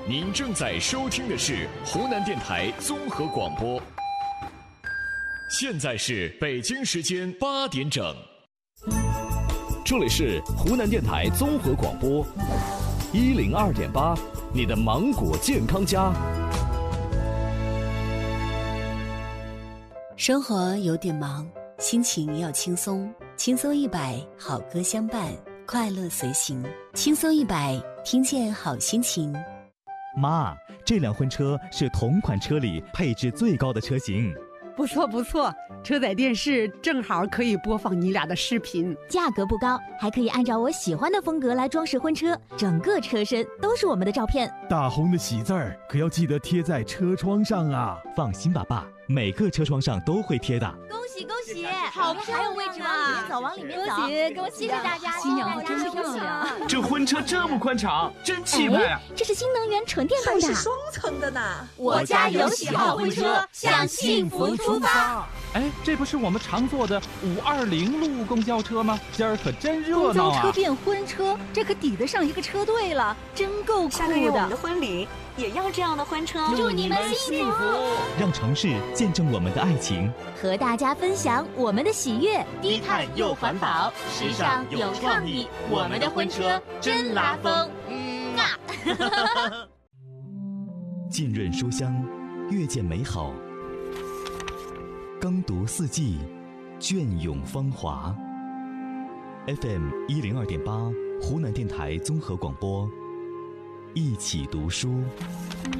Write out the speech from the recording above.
您正在收听的是湖南电台综合广播。现在是北京时间8点整，这里是湖南电台综合广播102.8，你的芒果健康家。 生活有点忙，心情要轻松，轻松100，好歌相伴，快乐随行，轻松100，听见好心情。 妈，这辆婚车是同款车里配置最高的车型。 不错不错，车载电视正好可以播放你俩的视频。 价格不高，还可以按照我喜欢的风格来装饰婚车，整个车身都是我们的照片。 大红的喜字儿可要记得贴在车窗上啊！ 放心吧，爸，每个车窗上都会贴的。 恭喜恭喜， 好漂亮啊！ 还有位置吗？往里面走， 恭喜恭喜！ 谢谢大家， 新娘子真漂亮。 这婚车这么宽敞，真气派啊！ 这是新能源纯电动的， 还是双层的呢。 我家有喜好婚车，向幸福出发。 哎，这不是我们常坐的520路公交车吗？今儿可真热闹啊！ 公交车变婚车，这可抵得上一个车队了，真够酷的。 下个月我们的婚礼也要这样的婚车。 祝你们幸福， 让城市见证我们的爱情， 和大家分享我们的喜悦。 低碳又环保，时尚有创意，我们的婚车真拉风。 浸润书香，阅见美好。耕读四季，隽永芳华。FM 102.8，湖南电台综合广播，一起读书。